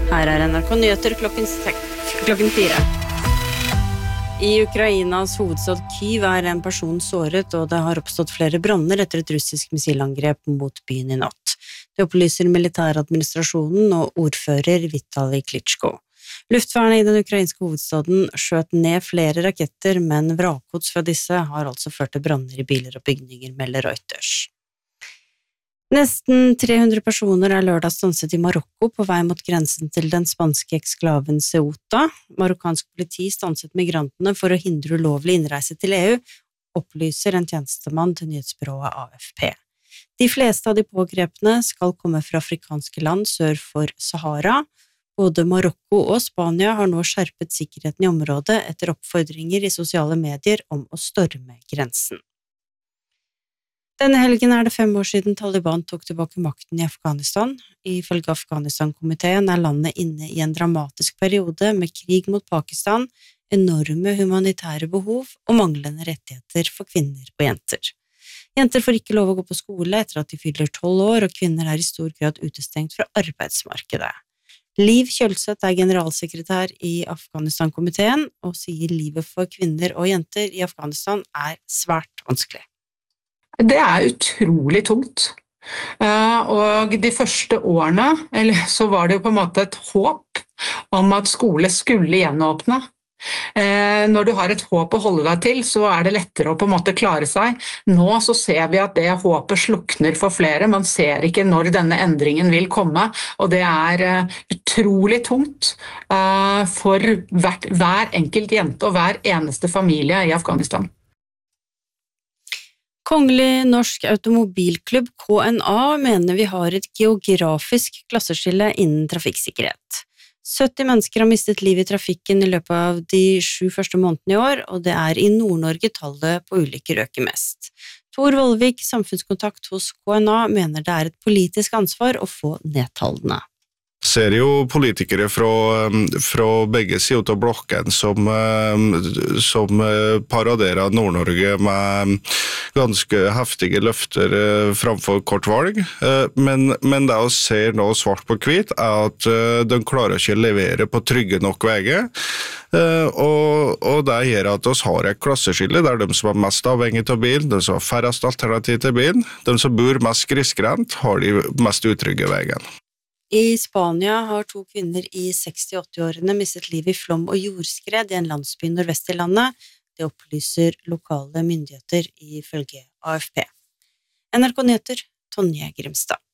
Her NRK Nyheter klokken 4. I Ukrainas hovedstad Kyiv en person såret, og det har oppstått flere branner etter et russisk missilangrep mot byen i natt. Det opplyser militæradministrasjonen og ordfører Vitali Klitschko. Luftvernet i den ukrainske hovedstaden skjøt ned flere raketter, men vrakgods fra disse har altså ført til branner i biler og bygninger, melder Reuters. Nesten 300 personer lørdag stanset i Marokko på vei mot grensen til den spanske eksklaven Ceuta. Marokkansk politi stanset migrantene for å hindre ulovlig innreise til EU, opplyser en tjenestemann til nyhetsbyrået AFP. De fleste av de pågrepne skal komme fra afrikanske land sør for Sahara. Både Marokko og Spania har nå skjerpet sikkerheten i området etter oppfordringer i sosiale medier om å storme grensen. Denne helgen det 5 år siden Taliban tok tilbake makten i Afghanistan. Ifølge Afghanistan-komiteen landet inne i en dramatisk periode med krig mot Pakistan, enorme humanitære behov og manglende rettigheter for kvinner og jenter. Jenter får ikke lov å gå på skole etter at de fyller 12 år, og kvinner i stor grad utestengt fra arbeidsmarkedet. Liv Kjølseth generalsekretær i Afghanistan-komiteen og sier livet for kvinner og jenter i Afghanistan svært vanskelig. Det utrolig tungt, og de første årene så var det jo på en måte et håp om at skole skulle gjenåpne. Når du har et håp å holde deg til, så det lettere å på en måte klare seg. Nå så ser vi at det håpet slukner for flere, man ser ikke når denne endringen vil komme, og det utrolig tungt for hver enkelt jente og hver eneste familie i Afghanistan. Kongelig Norsk Automobilklubb KNA mener vi har et geografisk klasseskille innen trafikksikkerhet. 70 mennesker har mistet livet i trafikken i løpet av de 7 første månedene i år, og det i Nord-Norge tallet på ulykker øker mest. Tor Vollvik, samfunnskontakt hos KNA, mener det et politisk ansvar å få ned tallene. Ser jo politikere fra begge sider av blokken som paraderer Nord-Norge med ganske heftige løfter framfor kort valg, men det å se nå svart på hvitt at de klarer ikke å levere på trygge nok veier, og det gjør at vi har et klasseskille der de som mest avhengig av bil, de som har færrest alternativ til bil, de som bor mest grisgrendt, har de mest utrygge veiene. I Spania har 2 kvinner i 60-80-årene mistet liv i flom og jordskred i en landsby nordvest i landet. Det opplyser lokale myndigheter ifølge AFP. NRK Nyheter, Tonje Grimstad.